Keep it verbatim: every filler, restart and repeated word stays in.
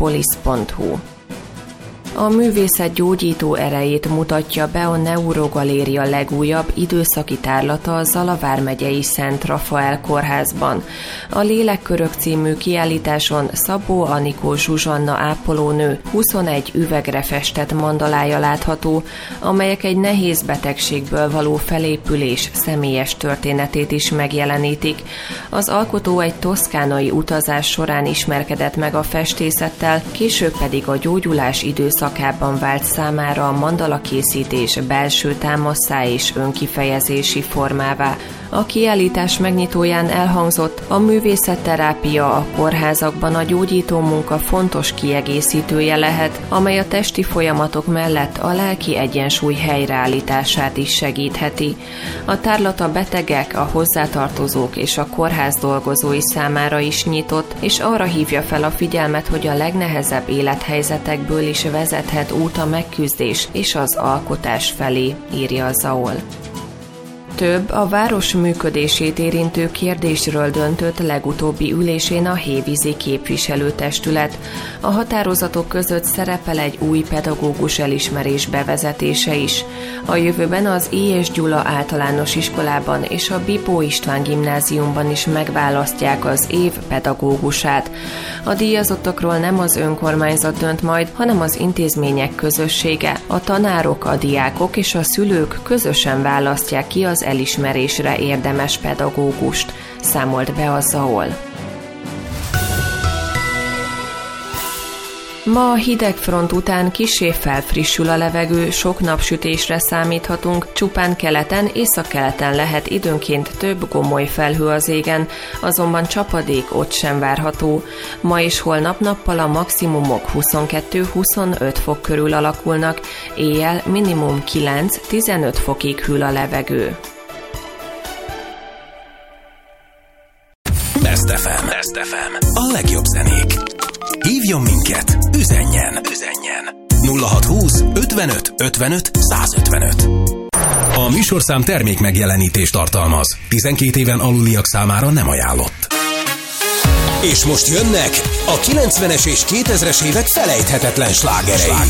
polisz pont hu. A művészet gyógyító erejét mutatja be a Neurogaléria legújabb időszaki tárlata a Zala vármegyei Szent Rafael kórházban. A Lélekkörök című kiállításon Szabó Anikó Zsuzsanna ápolónő huszonegy üvegre festett mandalája látható, amelyek egy nehéz betegségből való felépülés személyes történetét is megjelenítik. Az alkotó egy toszkánai utazás során ismerkedett meg a festészettel, később pedig a gyógyulás időszakában szakában vált számára a mandalakészítés belső támasszá és önkifejezési formává. A kiállítás megnyitóján elhangzott, a művészetterápia a kórházakban a gyógyító munka fontos kiegészítője lehet, amely a testi folyamatok mellett a lelki egyensúly helyreállítását is segítheti. A tárlat a betegek, a hozzátartozók és a kórház dolgozói számára is nyitott, és arra hívja fel a figyelmet, hogy a legnehezebb élethelyzetekből is vezethet út a megküzdés és az alkotás felé, írja a Zaol. Több a város működését érintő kérdésről döntött legutóbbi ülésén a Hévízi képviselőtestület. A határozatok között szerepel egy új pedagógus elismerés bevezetése is. A jövőben az I. és Gyula általános iskolában és a Bibó István gimnáziumban is megválasztják az év pedagógusát. A díjazottakról nem az önkormányzat dönt majd, hanem az intézmények közössége. A tanárok, a diákok és a szülők közösen választják ki az elismerésre érdemes pedagógust, számolt be a Zaol. Ma a hidegfront után kissé felfrissül a levegő, sok napsütésre számíthatunk, csupán keleten, északkeleten lehet időnként több gomoly felhő az égen, azonban csapadék ott sem várható. Ma és holnap nappal a maximumok huszonkettő-huszonöt fok körül alakulnak, éjjel minimum kilenc-tizenöt fokig hűl a levegő. Best ef em. Best ef em. A legjobb zenék. Hívjon minket, üzenjen, üzenjen. nulla hatszázhúsz ötvenöt ötvenöt százötvenöt. A műsorszám termék megjelenítést tartalmaz. tizenkét éven aluliak számára nem ajánlott. És most jönnek a kilencvenes és kétezres évek felejthetetlen slágerei.